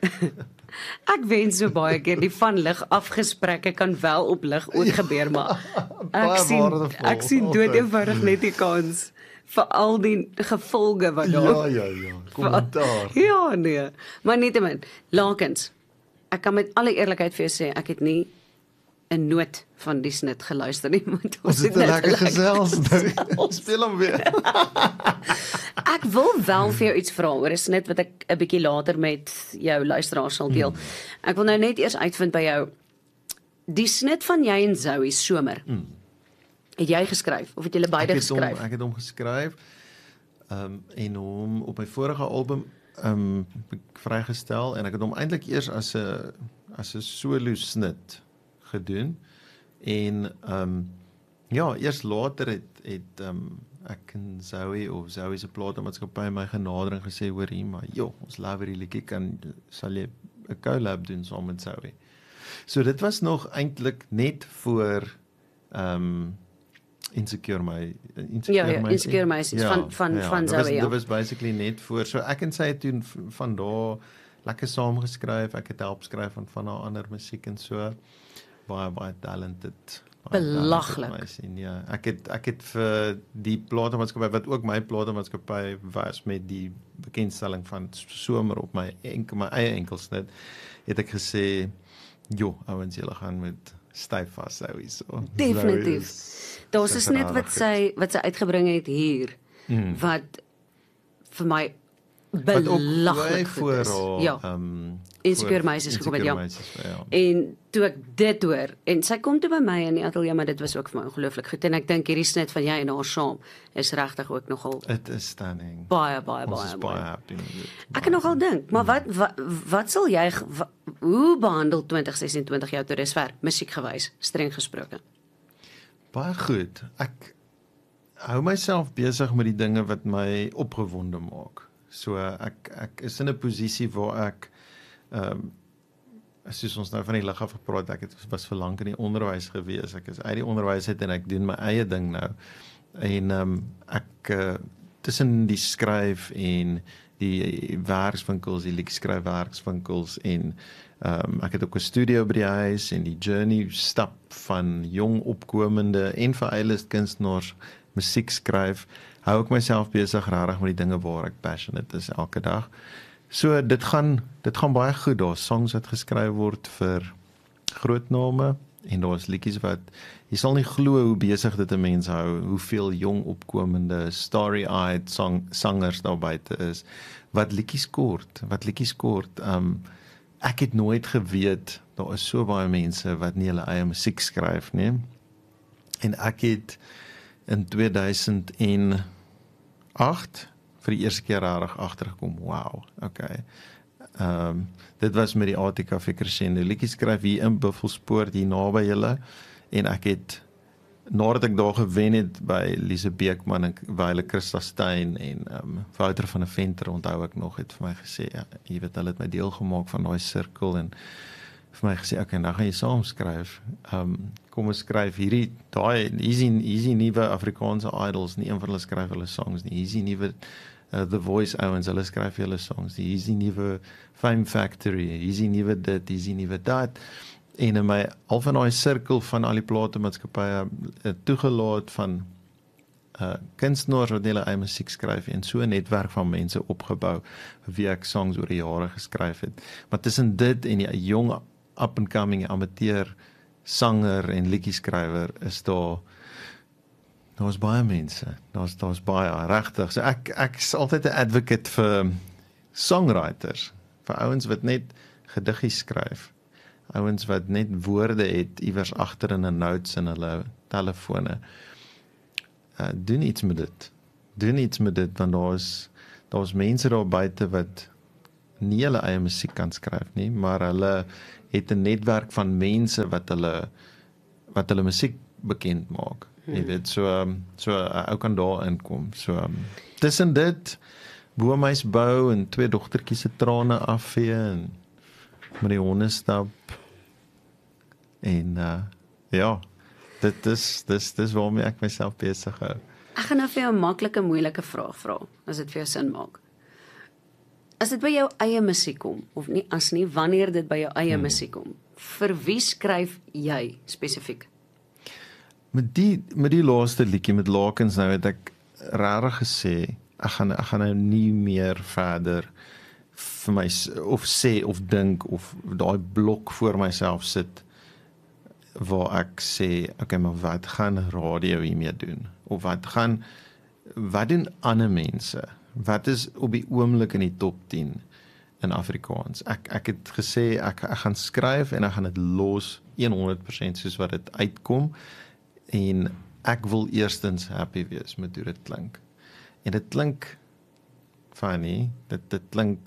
Ek wens so baie keer die van lig afgesprekke kan wel op lig ook gebeur, maar ek sien dood eenvoudig net die kans vir al die gevolge wat daar. Ja, kommentaar. Ja, nee. Maar nietemin, Lakens, ek kan met alle eerlikheid vir jou sê, ek het nie 'n noot van die snit geluister nie, want Ons het 'n lekker gesels nou. Speel hom weer. Ek wil wel vir jou iets vra oor 'n snit wat ek 'n bietjie later met jou luisteraars sal deel. Ek wil nou net eers uitvind by jou, die snit van jy en Zoe Somer. Het jy geskryf, of het julle beide geskryf? Ek het hom geskryf, en hom op my vorige album vrygestel, en ek het hom eintlik eers as 'n solo snit gedoen, en ja, eers later het ek en Zoe of Zoe se platenmaatskappy my genader en gesê, hoor hier, maar ons love hierdie liedjie, sal jy 'n collab doen saam met Zoe. So dit was nog eintlik net voor Insecure Meisies van Zoe, ja. Dit was basically net voor, so ek en sy het toen van daar lekker saam geskryf, ek het help skryf van haar ander musiek en so, baie talented. Belaglik. Ja, ek het vir die platenmaatskappy, wat ook my platenmaatskappy was met die bekendstelling van Somer op my eie enkelsnit, het ek gesê, ouens, julle gaan met styf vashou hierso. Definitief. Daar's 'n snit wat sy uitgebring het hier, wat vir my belaglik goed is. Ja. Insecure Meisies gekom het, ja. En toe ek dit hoor, en sy kom toe by my in die ateljee, maar dit was ook vir my ongelooflik goed, en ek dink hierdie snit van jy en haar saam is regtig ook nogal It is stunning. Baie happy met dit. Ek kan nogal dink, maar wat sal jy, hoe behandel 2026 jou tot dusver, musiekgewys, streng gesproke? Baie goed. Ek hou myself besig met die dinge wat my opgewonde maak. So ek is in 'n posisie waar ek soos ons nou van die lig af gepraat, ek was vir lank in die onderwys gewees, ek is uit die onderwys uit en ek doen my eie ding nou, en ek tussen die skryf en die werkswinkels, die liedjeskryfwerkswinkels, en ek het ook 'n studio by die huis, en die journey stap van jong opkomende en vereilest kunstenaars musiek skryf, hou ek myself besig regtig met die dinge waar ek passionate is elke dag. So dit gaan baie goed, daar's songs wat geskryf word vir groot name, en daar's liedjies wat, jy sal nie glo hoe besig dit 'n mens hou, hoeveel jong opkomende, starry-eyed sangers daar buite is, wat liedjies kort. Ek het nooit geweet, daar is so baie mense wat nie hulle eie musiek skryf nie, en ek het in 2008 vir die eerste keer rarig agtergekom, wow, okay. Dit was met die ATKV Crescendo liedjie skryf hier in Buffelspoort, hier naby julle, en ek het, nadat ek daar gewen het by Lise Beekman en Wyle Christa Stein en Wouter van der Venter, onthou ek nog, het vir my gesê, ja, jy weet, hulle het my deel gemaak van daai sirkel, en vir my gesê, okay, nou gaan jy saam skryf, kom ons skryf hierdie, easy nuwe Afrikaanse idols, nie een van hulle skryf hulle songs nie, easy nuwe The Voice ouens, hulle skryf hulle songs, die easy nuwe Fame Factory, easy nuwe dit, easy nuwe dat, en in my, al van daai sirkel van al die platemaatskappye toegelaat van kunstenaars wat hulle eie musiek skryf, en so 'n netwerk van mense opgebou, wie ek songs oor die jare geskryf het, maar tussen dit en die jong up and coming amateur sanger en liedjieskrywer is daar's baie mense, daar's baie, regtig, so ek is altyd 'n advocate vir songwriters, vir ouens wat net gediggies skryf, ouens wat net woorde het, iewers agter in 'n notes in hulle telefone, doen iets met dit, want daar's mense daar buite wat nie hulle eie musiek kan skryf nie, maar hulle het 'n netwerk van mense wat hulle musiek bekend maak. Jy weet, so ou kan daar inkom. So tussen dit, boomhuis bou en 2 dogtertjies se trane afvee en met die honde stap. En ja, dit is waarmee ek myself besig hou. Ek gaan nou vir jou 'n maklike moeilike vraag vra, as dit vir jou sin maak. as dit by jou eie musiek kom, of nie as nie, wanneer dit by jou eie musiek kom, vir wie skryf jy spesifiek? Met die laaste liedjie met Lakens nou het ek rarig gesê, ek gaan nou nie meer verder vir my of sê of dink of daai blok voor myself sit waar ek sê, okay, maar wat gaan radio hiermee doen? Of wat doen ander mense? Wat is op die oomblik in die top 10 in Afrikaans? Ek het gesê, ek gaan skryf en ek gaan dit los 100% soos wat dit uitkom en ek wil eerstens happy wees met hoe dit klink. En dit klink funny, dit klink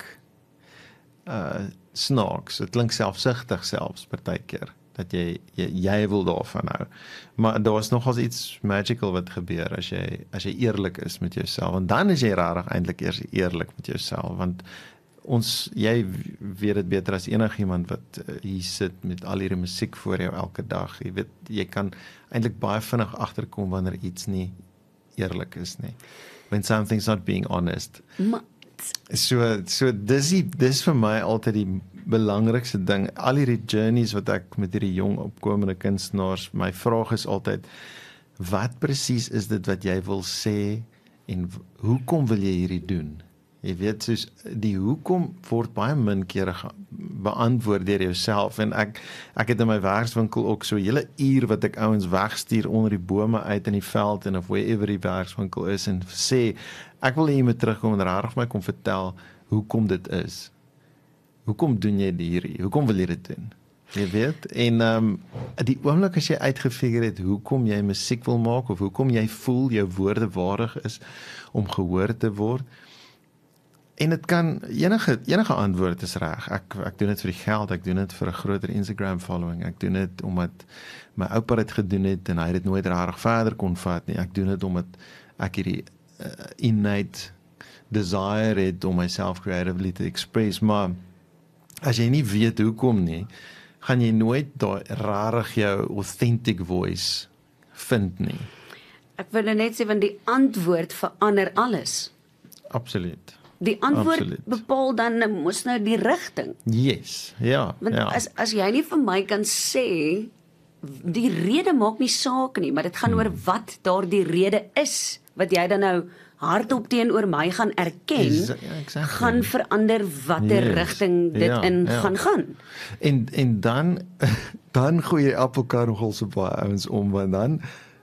snaaks, dit klink selfsugtig selfs partykeer, dat jy wil daarvan hou. Maar daar is nogals iets magical wat gebeur as jy eerlik is met jouself, en dan is jy rarig eintlik eers eerlik met jouself, want jy weet dit beter as enigiemand wat hier sit met al hierdie musiek voor jou elke dag. Jy weet, jy kan eintlik baie vinnig agterkom wanneer iets nie eerlik is nie. When something's not being honest. So dis vir my altyd die belangrikste ding. Al hierdie journeys wat ek met hierdie jong opkomende kunstenaars, my vraag is altyd, wat presies is dit wat jy wil sê en hoekom wil jy hierdie doen? Jy weet, soos die hoekom word baie min kere beantwoord deur jouself, en ek het in my werkswinkel ook so 'n hele uur wat ek ouens wegstuur onder die bome uit in die veld en of wherever die werkswinkel is en sê, ek wil hê jy moet terugkom en rarig my kom vertel hoekom dit is. Hoekom doen jy hierdie? Hoekom wil jy dit doen? Jy weet, en die oomblik as jy uitgefigure het hoekom jy musiek wil maak of hoekom jy voel jou woorde waardig is om gehoor te word. En dit kan enige antwoord is reg. Ek doen dit vir die geld, ek doen dit vir 'n groter Instagram following, ek doen dit omdat my oupa dit gedoen het en hy het dit nooit rarig verder kon vat nie. Ek doen dit omdat ek hierdie innate desire het om myself creatively te express, maar as jy nie weet hoekom nie, gaan jy nooit daai rarig jou authentic voice vind nie. Ek wil net sê, want die antwoord verander alles. Absoluut. Die antwoord bepaal dan mos nou die rigting. Yes, ja. Want as jy nie vir my kan sê, die rede maak nie saak nie, maar dit gaan oor wat daardie rede is, wat jy dan nou hardop teenoor my gaan erken, exactly. Gaan verander watter rigting dit gaan. En dan gooi jy appelkar nogal so baie ouens om, want dan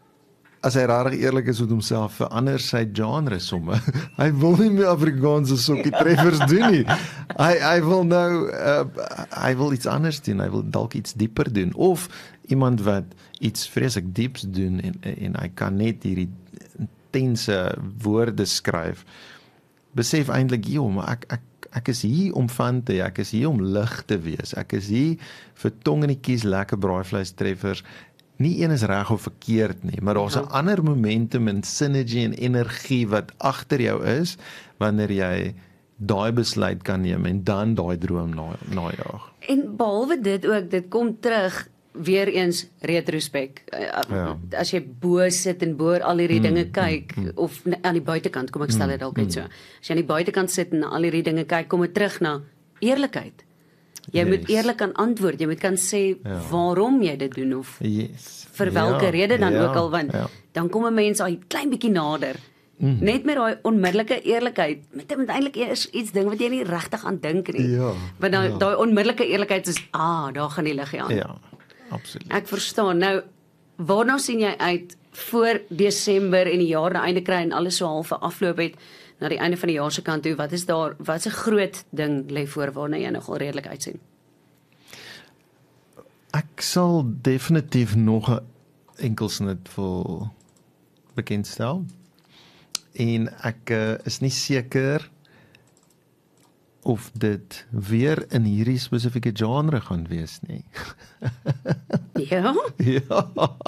as hy rarig eerlik is met homself, verander sy genre somme. Hy wil nie meer Afrikaanse sokkie treffers doen nie. Hy wil nou, hy wil iets anders doen, hy wil dalk iets dieper doen, of iemand wat iets vreeslik dieps doen, en hy kan net hierdie intense woorde skryf, besef eintlik, maar ek is hier om van te, ek is hier om lig te wees, ek is hier vir tong in die kies, lekker braaivleis treffers. Nie een is reg of verkeerd nie, maar daar's 'n ander momentum en synergy en energie wat agter jou is, wanneer jy daai besluit kan neem en dan daai droom najaag. En behalwe dit ook, dit kom terug, weer eens retrospek. As jy bo sit en bo al hierdie dinge kyk, of aan die buitekant, kom ek stel dit dalk net so. As jy aan die buitekant sit en na al hierdie dinge kyk, kom dit terug na eerlikheid. Jy moet eerlik kan antwoord, jy moet kan sê waarom jy dit doen, of vir welke rede dan ook al, want dan kom 'n mens al klein bietjie nader. Net met daai onmiddellike eerlikheid, met eintlik eers iets ding wat jy nie regtig aan dink nie. Want daai onmiddellike eerlikheid is, daar gaan die liggie aan. Ja, absoluut. Ek verstaan. Nou, waarna sien jy uit voor Desember en die jaar na einde kry en alles so half afloop het, na die einde van die jaar se kant toe, wat is 'n groot ding lê voor waarna jy nogal redelik uitsien? Ek sal definitief nog 'n enkelsnit wil bekendstel. En ek is nie seker of dit weer in hierdie spesifieke genre gaan wees nie. Ja? Ja.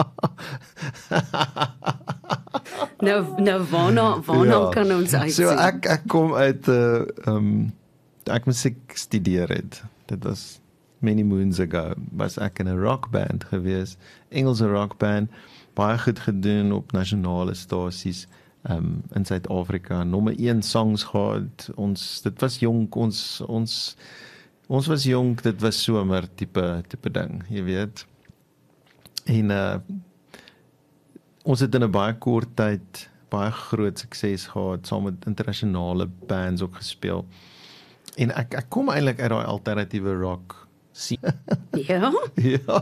Nou waarna kan ons uitsien? So ek kom uit ek musiek studeer het. Dit was many moons ago. Was ek in 'n rockband gewees, Engelse rockband, baie goed gedoen op nasionale stasies. in Suid-Afrika, nommer 1 songs gehad. Dit was jonk, ons was jonk, dit was somer tipe ding, jy weet. En ons het in 'n baie kort tyd baie groot sukses gehad, saam met internasionale bands ook gespeel. En ek kom eintlik uit daai alternatiewe rock scene. Ja? Ja.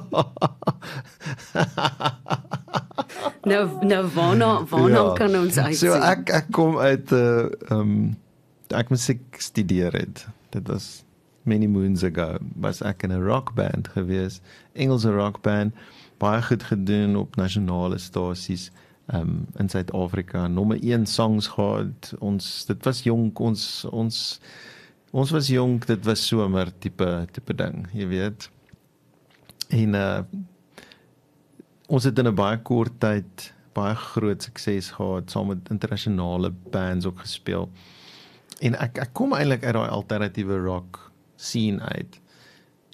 Nou waarna kan ons uitsien? So ek kom uit ek musiek studeer het. Dit was many moons ago. Was ek in 'n rockband gewees, Engelse rockband, baie goed gedoen op nasionale stasies in Suid-Afrika, nommer 1 songs gehad. Dit was jonk, ons was jonk, dit was somer tipe ding, jy weet. En ons het in 'n baie kort tyd baie groot sukses gehad, saam met internasionale bands ook gespeel. En ek kom eintlik uit daai alternatiewe rock scene uit.